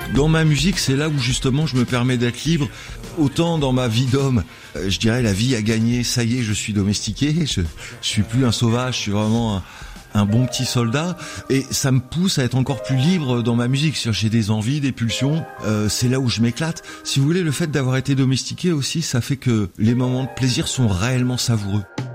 Dans ma musique, c'est là où justement je me permets d'être libre. Autant dans ma vie d'homme, je dirais la vie a gagné, ça y est, je suis domestiqué, je suis plus un sauvage, je suis vraiment un bon petit soldat, et ça me pousse à être encore plus libre dans ma musique. J'ai des envies, des pulsions, c'est là où je m'éclate. Si vous voulez, le fait d'avoir été domestiqué aussi, ça fait que les moments de plaisir sont réellement savoureux.